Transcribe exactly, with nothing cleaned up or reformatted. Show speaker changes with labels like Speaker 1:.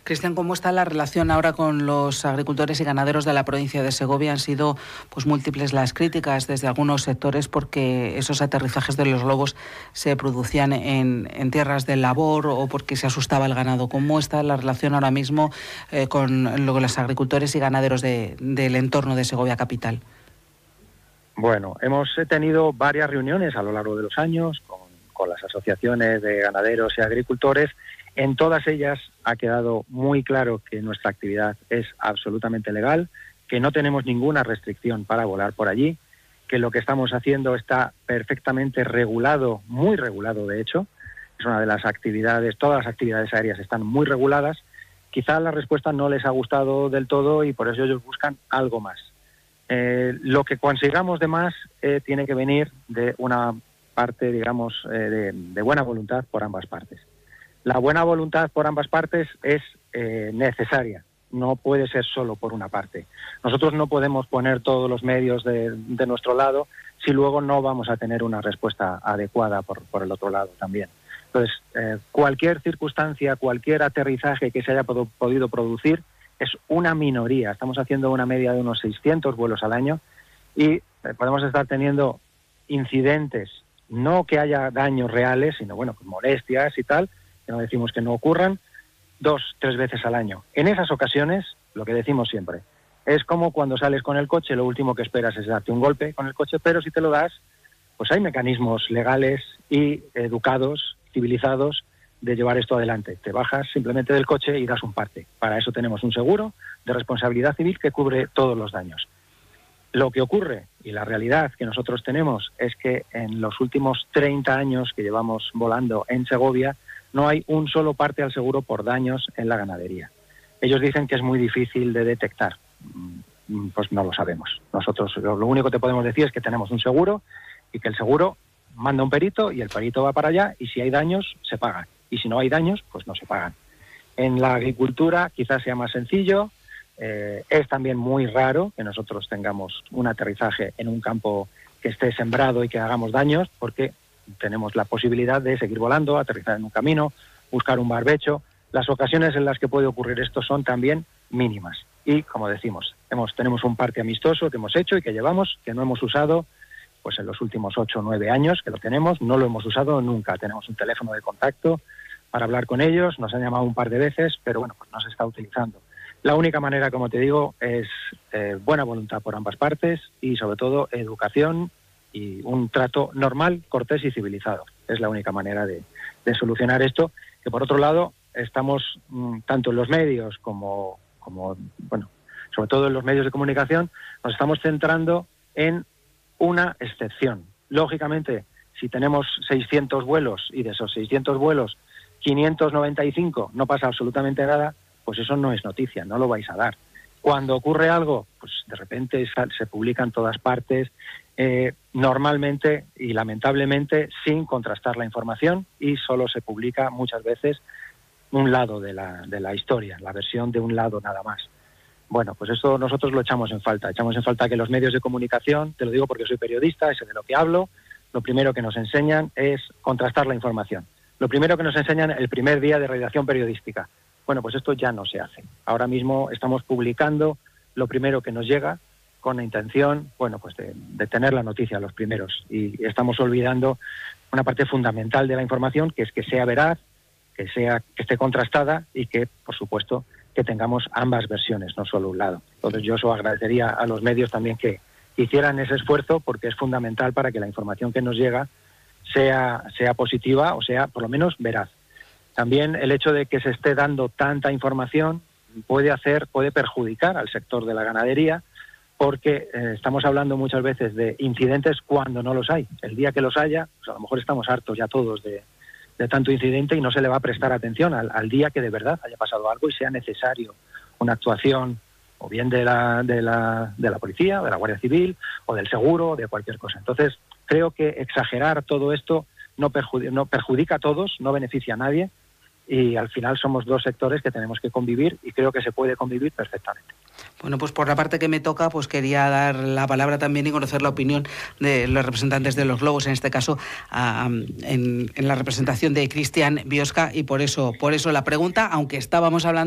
Speaker 1: Cristian, ¿cómo está la relación ahora con los agricultores y ganaderos de la provincia de Segovia? Han sido pues múltiples las críticas desde algunos sectores porque esos aterrizajes de los lobos se producían en, en tierras de labor o porque se asustaba el ganado. ¿Cómo está la relación ahora mismo eh, con los agricultores y ganaderos de, del entorno de Segovia capital?
Speaker 2: Bueno, hemos tenido varias reuniones a lo largo de los años con, con las asociaciones de ganaderos y agricultores. En todas ellas ha quedado muy claro que nuestra actividad es absolutamente legal, que no tenemos ninguna restricción para volar por allí, que lo que estamos haciendo está perfectamente regulado, muy regulado de hecho. Es una de las actividades, todas las actividades aéreas están muy reguladas. Quizá la respuesta no les ha gustado del todo y por eso ellos buscan algo más. Eh, lo que consigamos de más eh, tiene que venir de una parte, digamos, eh, de, de buena voluntad por ambas partes. La buena voluntad por ambas partes es eh, necesaria, no puede ser solo por una parte. Nosotros no podemos poner todos los medios de, de nuestro lado si luego no vamos a tener una respuesta adecuada por, por el otro lado también. Entonces, eh, cualquier circunstancia, cualquier aterrizaje que se haya pod- podido producir es una minoría. Estamos haciendo una media de unos seiscientos vuelos al año y eh, podemos estar teniendo incidentes, no que haya daños reales, sino bueno, pues molestias y tal, que no decimos que no ocurran, dos, tres veces al año. En esas ocasiones, lo que decimos siempre, es como cuando sales con el coche, lo último que esperas es darte un golpe con el coche, pero si te lo das, pues hay mecanismos legales y educados, civilizados, de llevar esto adelante. Te bajas simplemente del coche y das un parte. Para eso tenemos un seguro de responsabilidad civil que cubre todos los daños. Lo que ocurre, y la realidad que nosotros tenemos, es que en los últimos treinta años que llevamos volando en Segovia, no hay un solo parte al seguro por daños en la ganadería. Ellos dicen que es muy difícil de detectar. Pues no lo sabemos. Nosotros lo único que te podemos decir es que tenemos un seguro y que el seguro manda un perito y el perito va para allá y si hay daños se pagan. Y si no hay daños, pues no se pagan. En la agricultura quizás sea más sencillo. Eh, es también muy raro que nosotros tengamos un aterrizaje en un campo que esté sembrado y que hagamos daños porque tenemos la posibilidad de seguir volando, aterrizar en un camino, buscar un barbecho. Las ocasiones en las que puede ocurrir esto son también mínimas. Y, como decimos, hemos, tenemos un parte amistoso que hemos hecho y que llevamos, que no hemos usado pues en los últimos ocho o nueve años, que lo tenemos, no lo hemos usado nunca. Tenemos un teléfono de contacto para hablar con ellos, nos han llamado un par de veces, pero bueno, pues no se está utilizando. La única manera, como te digo, es eh, buena voluntad por ambas partes y, sobre todo, educación y un trato normal, cortés y civilizado. Es la única manera de, de solucionar esto, que por otro lado estamos mmm, tanto en los medios como, como, bueno, sobre todo en los medios de comunicación, nos estamos centrando en una excepción. Lógicamente, si tenemos seiscientos vuelos y de esos seiscientos vuelos quinientos noventa y cinco no pasa absolutamente nada, pues eso no es noticia, no lo vais a dar. Cuando ocurre algo, pues de repente se publica en todas partes, eh, normalmente y lamentablemente sin contrastar la información y solo se publica muchas veces un lado de la, de la historia, la versión de un lado nada más. Bueno, pues eso nosotros lo echamos en falta. Echamos en falta que los medios de comunicación, te lo digo porque soy periodista, sé de lo que hablo, lo primero que nos enseñan es contrastar la información. Lo primero que nos enseñan el primer día de redacción periodística. Bueno, pues esto ya no se hace. Ahora mismo estamos publicando lo primero que nos llega con la intención, bueno, pues de, de tener la noticia los primeros. Y estamos olvidando una parte fundamental de la información, que es que sea veraz, que sea, que esté contrastada y que, por supuesto, que tengamos ambas versiones, no solo un lado. Entonces yo eso agradecería a los medios también que hicieran ese esfuerzo porque es fundamental para que la información que nos llega sea, sea positiva o sea por lo menos veraz. También el hecho de que se esté dando tanta información puede hacer, puede perjudicar al sector de la ganadería porque eh, estamos hablando muchas veces de incidentes cuando no los hay. El día que los haya, pues a lo mejor estamos hartos ya todos de, de tanto incidente y no se le va a prestar atención al, al día que de verdad haya pasado algo y sea necesario una actuación o bien de la, de la, de la policía, de la Guardia Civil o del seguro o de cualquier cosa. Entonces, creo que exagerar todo esto no, perjudi- no perjudica a todos, no beneficia a nadie y al final somos dos sectores que tenemos que convivir y creo que se puede convivir perfectamente.
Speaker 1: Bueno, pues por la parte que me toca, pues quería dar la palabra también y conocer la opinión de los representantes de los globos, en este caso a, en, en la representación de Cristian Biosca, y por eso, por eso la pregunta, aunque estábamos hablando